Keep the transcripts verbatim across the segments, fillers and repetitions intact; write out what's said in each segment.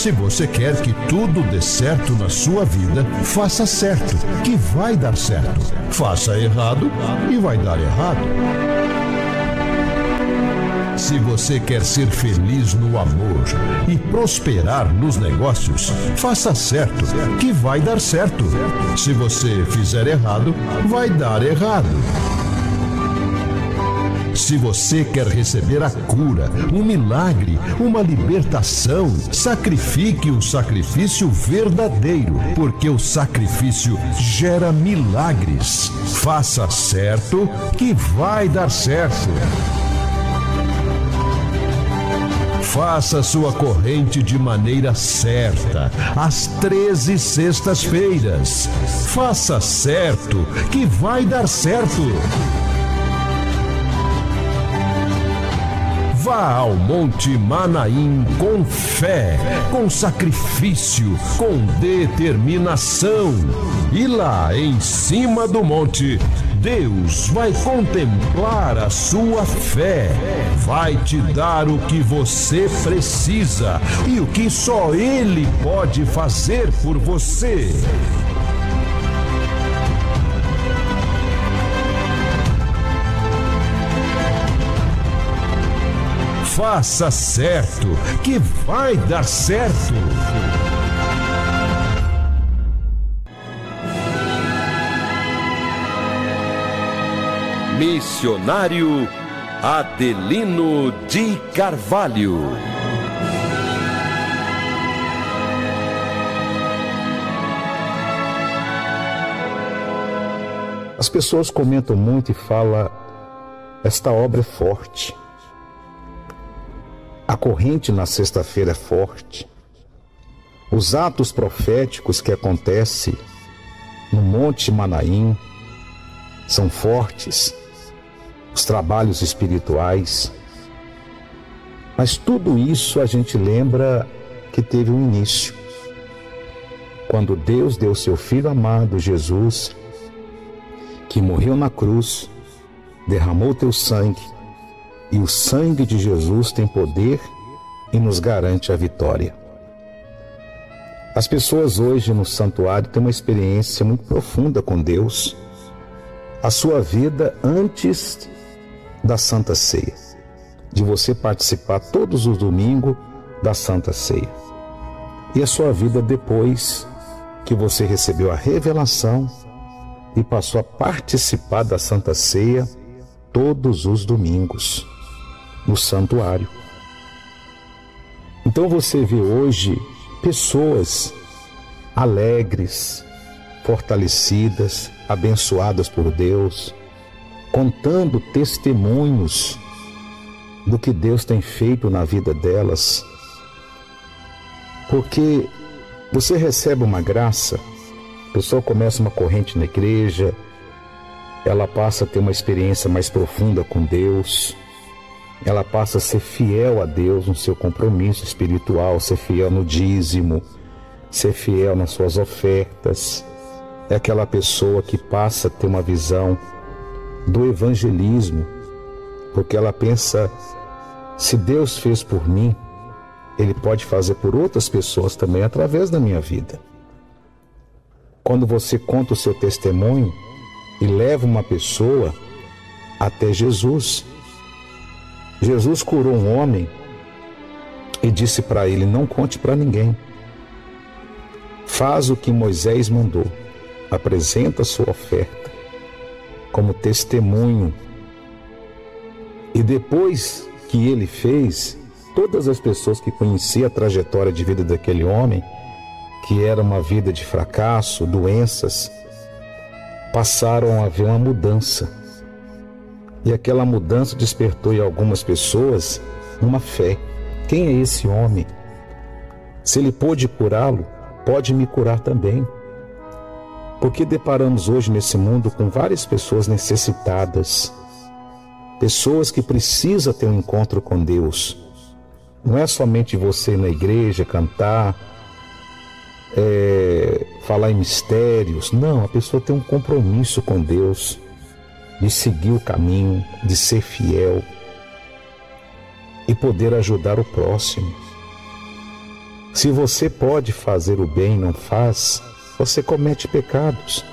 Se você quer que tudo dê certo na sua vida, faça certo, que vai dar certo. Faça errado e vai dar errado. Se você quer ser feliz no amor e prosperar nos negócios, faça certo, que vai dar certo. Se você fizer errado, vai dar errado. Se você quer receber a cura, um milagre, uma libertação, sacrifique um sacrifício verdadeiro, porque o sacrifício gera milagres. Faça certo, que vai dar certo. Faça sua corrente de maneira certa, às treze sextas-feiras. Faça certo, que vai dar certo. Vá ao Monte Manaim com fé, com sacrifício, com determinação. E lá em cima do monte, Deus vai contemplar a sua fé, vai te dar o que você precisa e o que só Ele pode fazer por você. Faça certo, que vai dar certo. Missionário Adelino de Carvalho. As pessoas comentam muito e falam: esta obra é forte. A corrente na sexta-feira é forte. Os atos proféticos que acontecem no Monte Manaim são fortes. Os trabalhos espirituais. Mas tudo isso a gente lembra que teve um início. Quando Deus deu seu Filho amado, Jesus, que morreu na cruz, derramou teu sangue, e o sangue de Jesus tem poder e nos garante a vitória. As pessoas hoje no santuário têm uma experiência muito profunda com Deus. A sua vida antes da Santa Ceia, de você participar todos os domingos da Santa Ceia. E a sua vida depois que você recebeu a revelação e passou a participar da Santa Ceia todos os domingos no santuário. Então você vê hoje pessoas alegres, fortalecidas, abençoadas por Deus, contando testemunhos do que Deus tem feito na vida delas. Porque você recebe uma graça, a pessoa começa uma corrente na igreja, ela passa a ter uma experiência mais profunda com Deus, ela passa a ser fiel a Deus no seu compromisso espiritual, ser fiel no dízimo, ser fiel nas suas ofertas. É aquela pessoa que passa a ter uma visão do evangelismo, porque ela pensa: se Deus fez por mim, Ele pode fazer por outras pessoas também através da minha vida. Quando você conta o seu testemunho e leva uma pessoa até Jesus. Jesus curou um homem e disse para ele: não conte para ninguém. Faz o que Moisés mandou. Apresenta a sua oferta como testemunho. E depois que ele fez, todas as pessoas que conheciam a trajetória de vida daquele homem, que era uma vida de fracasso, doenças, passaram a ver uma mudança. E aquela mudança despertou em algumas pessoas uma fé. Quem é esse homem? Se ele pôde curá-lo, pode me curar também. Porque deparamos hoje nesse mundo com várias pessoas necessitadas, pessoas que precisam ter um encontro com Deus. Não é somente você ir na igreja, cantar, é, falar em mistérios. Não, a pessoa tem um compromisso com Deus, de seguir o caminho, de ser fiel e poder ajudar o próximo. Se você pode fazer o bem e não faz, você comete pecados.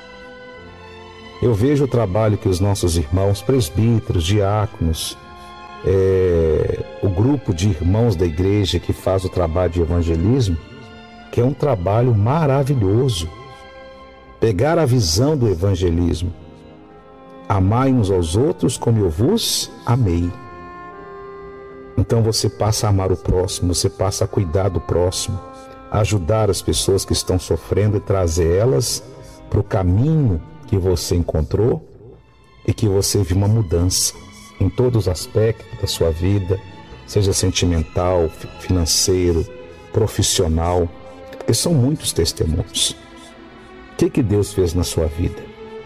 Eu vejo o trabalho que os nossos irmãos presbíteros, diáconos, é, o grupo de irmãos da igreja que faz o trabalho de evangelismo, que é um trabalho maravilhoso. Pegar a visão do evangelismo. Amai uns aos outros como eu vos amei. Então você passa a amar o próximo, você passa a cuidar do próximo, a ajudar as pessoas que estão sofrendo e trazer elas para o caminho que você encontrou e que você viu uma mudança em todos os aspectos da sua vida, seja sentimental, financeiro, profissional, porque são muitos testemunhos. O que que Deus fez na sua vida?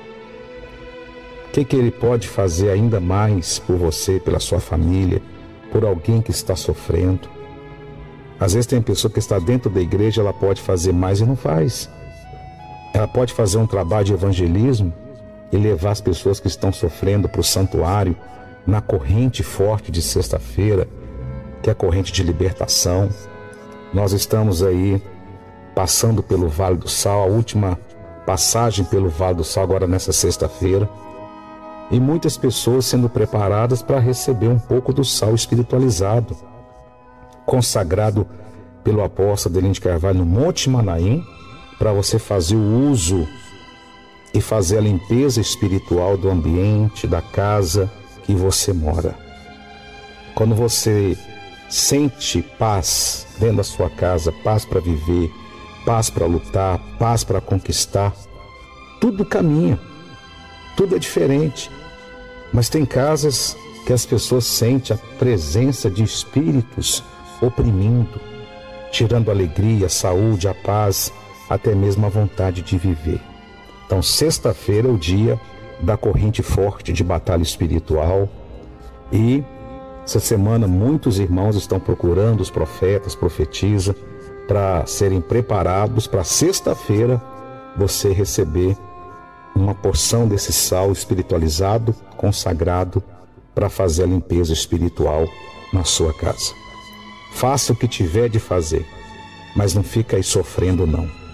O que que Ele pode fazer ainda mais por você, pela sua família, por alguém que está sofrendo? Às vezes tem pessoa que está dentro da igreja, ela pode fazer mais e não faz. Ela pode fazer um trabalho de evangelismo e levar as pessoas que estão sofrendo para o santuário, na corrente forte de sexta-feira, que é a corrente de libertação. Nós estamos aí passando pelo Vale do Sal, a última passagem pelo Vale do Sal agora nessa sexta-feira, e muitas pessoas sendo preparadas para receber um pouco do sal espiritualizado, consagrado pelo apóstolo Adelino de Carvalho no Monte Manaim, para você fazer o uso e fazer a limpeza espiritual do ambiente, da casa que você mora. Quando você sente paz dentro da sua casa, paz para viver, paz para lutar, paz para conquistar, tudo caminha, tudo é diferente. Mas tem casas que as pessoas sentem a presença de espíritos oprimindo, tirando a alegria, a saúde, a paz, até mesmo a vontade de viver. Então, sexta-feira é o dia da corrente forte de batalha espiritual, e essa semana muitos irmãos estão procurando os profetas, profetiza, para serem preparados para sexta-feira você receber uma porção desse sal espiritualizado, consagrado, para fazer a limpeza espiritual na sua casa. Faça o que tiver de fazer, mas não fica aí sofrendo não.